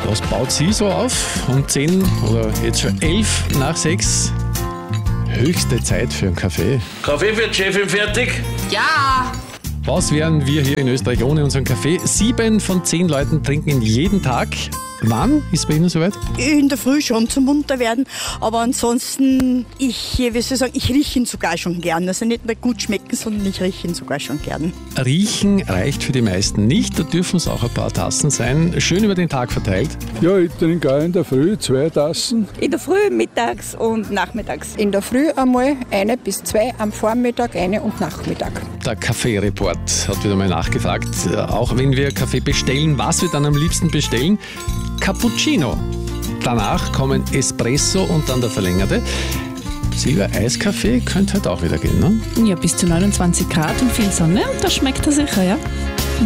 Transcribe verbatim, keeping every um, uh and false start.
Was baut sie so auf? Um zehn oder jetzt schon elf nach sechs. Höchste Zeit für einen Kaffee. Kaffee für die Chefin fertig? Ja! Was wären wir hier in Österreich ohne unseren Kaffee? Sieben von zehn Leuten trinken ihn jeden Tag. Wann ist bei Ihnen soweit? In der Früh schon zum munter werden, aber ansonsten, ich, wie soll ich sagen, ich rieche ihn sogar schon gern. Also nicht nur gut schmecken, sondern ich rieche ihn sogar schon gern. Riechen reicht für die meisten nicht, da dürfen es auch ein paar Tassen sein. Schön über den Tag verteilt. Ja, ich trinke auch in der Früh zwei Tassen. In der Früh, mittags und nachmittags. In der Früh einmal eine bis zwei, am Vormittag eine und Nachmittag. Der Kaffee-Report hat wieder mal nachgefragt, auch wenn wir Kaffee bestellen, was wir dann am liebsten bestellen. Cappuccino. Danach kommen Espresso und dann der verlängerte. Silber-Eiskaffee könnte halt auch wieder gehen, ne? Ja, bis zu neunundzwanzig Grad und viel Sonne, das schmeckt er sicher, ja.